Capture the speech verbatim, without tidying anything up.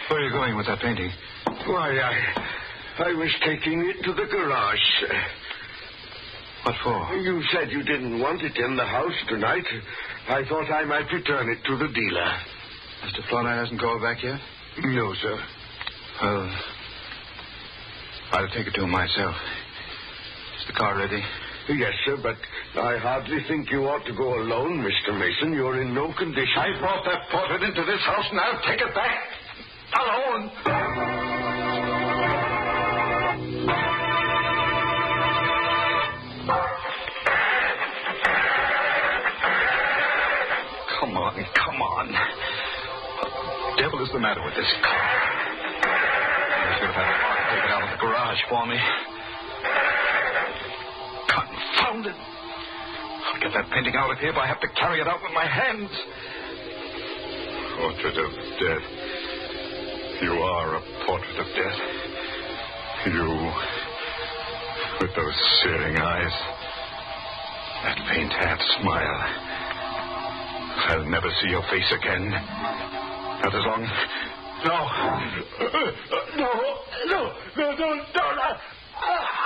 Where are you going with that painting? Why, I... I was taking it to the garage, sir. What for? You said you didn't want it in the house tonight. I thought I might return it to the dealer. Mister Flournoy hasn't called back yet? No, sir. Well, I'll take it to him myself. Is the car ready? Yes, sir, but I hardly think you ought to go alone, Mister Mason. You're in no condition. I brought that portrait into this house, and I'll take it back. Alone. Come on, come on. What the devil is the matter with this car? I should have had Mark take it out of the garage for me. Confounded. I'll get that painting out of here if I have to carry it out with my hands. Portrait of death. You are a portrait of death. You, with those searing eyes, that faint half smile. I'll never see your face again. Not as long... No. No, no, no, no, no, no.